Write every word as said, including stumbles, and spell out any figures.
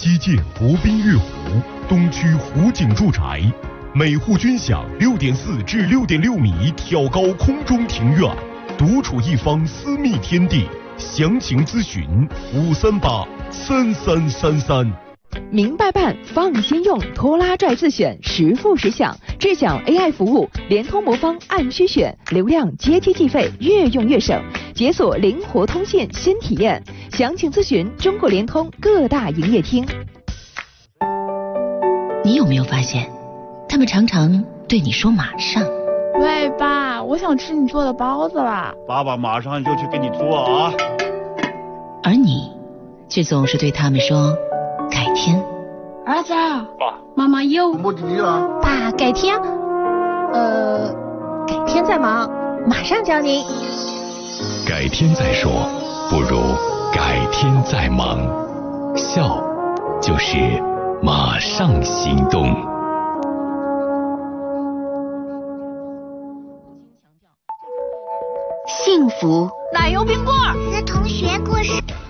西建国宾悦湖，东区湖景住宅，每户均享六点四至六点六米挑高空中庭院，独处一方私密天地。详情咨询五三八三三三三。 明白办，放心用，拖拉拽自选，实付实享，智享 A I 服务，联通魔方按需选，流量阶梯计费，越用越省，解锁灵活通信新体验。详情咨询中国联通各大营业厅。 你有没有发现，他们常常对你说马上？ 喂，爸，我想吃你做的包子啦！ 爸爸马上就去给你做啊！ 而你却总是对他们说改天。 儿子， 爸， 妈妈又没地了。 爸，改天，呃，改天再忙，马上教你。 改天再说，不如改天再忙。笑，就是马上行动。 幸福奶油冰棍儿是同学故事。